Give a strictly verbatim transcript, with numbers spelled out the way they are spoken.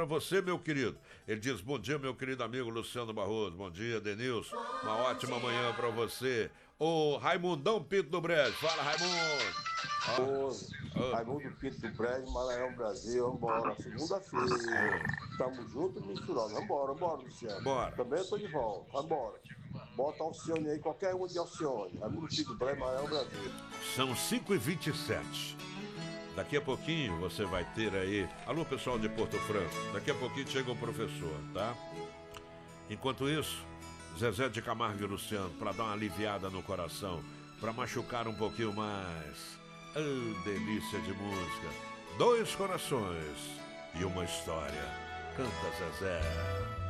pra você, meu querido. Ele diz, bom dia, meu querido amigo Luciano Barroso. Bom dia, Denilson. Uma ótima manhã pra você. Ô, Raimundão Pinto do Brejo. Fala, Raimundo. Ô, Ó, Raimundo Pinto do Brejo, Maranhão, Brasil, vambora. Segunda-feira. Tamo junto e misturado. Vambora, vambora, Luciano. Bora. Também eu tô de volta. Vambora. Bota Alcione aí, qualquer um de Alcione. Raimundo Pinto do Brejo, Maranhão, Brasil. São cinco e vinte e sete. Daqui a pouquinho você vai ter aí... Alô, pessoal de Porto Franco. Daqui a pouquinho chega o professor, tá? Enquanto isso, Zezé de Camargo e Luciano, pra dar uma aliviada no coração, pra machucar um pouquinho mais. Oh, delícia de música. Dois corações e uma história. Canta, Zezé.